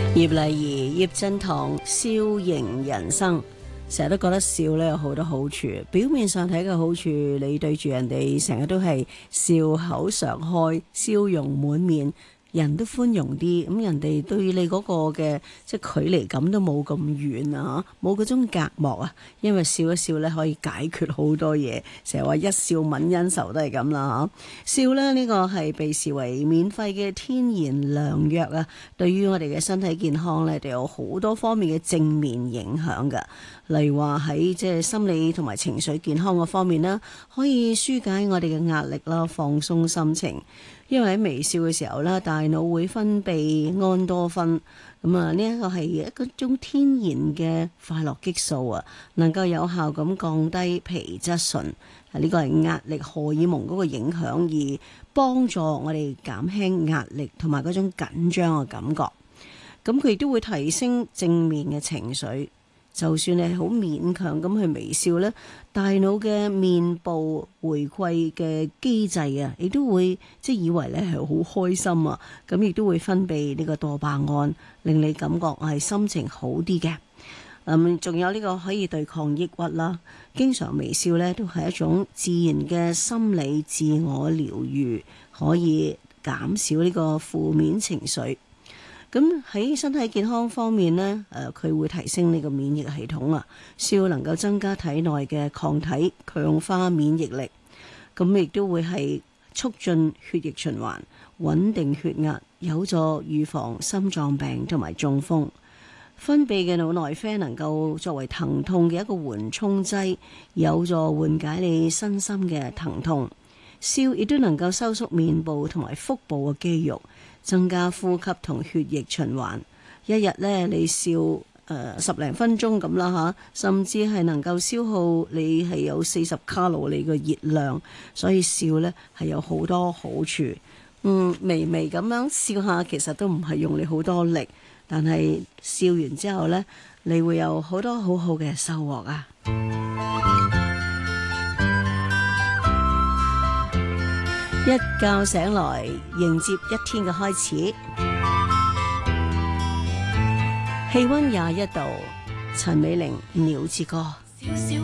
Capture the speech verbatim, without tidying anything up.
葉麗儀、葉振棠，笑迎人生，成日都覺得笑咧有好多好處。表面上睇嘅好處，你對住人哋成日都係笑口常開，笑容滿面，人都寬容啲，咁人哋對你嗰個嘅即係距離感都冇咁遠啊，冇嗰種隔膜啊，因為笑一笑咧可以解決好多嘢，成日話一笑泯恩仇都係咁啦嚇。笑咧呢個係被視為免費嘅天然良藥啊，對於我哋嘅身體健康咧，都有好多方面嘅正面影響㗎。例如話喺即係心理同埋情緒健康嘅方面啦，可以紓解我哋嘅壓力啦，放鬆心情。因為喺微笑嘅時候啦，大腦會分泌安多酚，咁啊呢一個係一個種天然嘅快樂激素啊，能夠有效咁降低皮質醇，呢個係壓力荷爾蒙嗰個影響，而幫助我哋減輕壓力同埋嗰種緊張嘅感覺。咁佢亦都會提升正面嘅情緒。就算你係好勉強咁去微笑咧，大腦嘅面部回饋嘅機制啊，亦都會即係以為咧係好開心啊，咁亦都會分泌呢個多巴胺，令你感覺係心情好啲嘅。嗯，仲有呢個可以對抗抑鬱啦。經常微笑咧，都係一種自然嘅心理自我療愈，可以減少呢個負面情緒。咁喺身體健康方面呢，誒、呃、佢會提升呢個免疫系統啊，笑能夠增加體內嘅抗體，強化免疫力。咁亦都會係促進血液循環，穩定血壓，有助預防心臟病同埋中風。分泌嘅腦內啡能夠作為疼痛嘅一個緩衝劑，有助緩解你身心嘅疼痛。笑亦都能夠收縮面部同埋腹部嘅肌肉，增加呼吸同血液循環。一日咧，你笑誒、呃、十零分鐘咁啦嚇，甚至係能夠消耗你係有四十卡路里嘅熱量，所以笑咧係有好多好處。嗯，微微咁樣笑下，其實都唔係用你好多力，但係笑完之後咧，你會有好多好好嘅收穫啊！一覺醒來，迎接一天嘅開始。氣溫廿一度，陳美玲《鳥之歌》。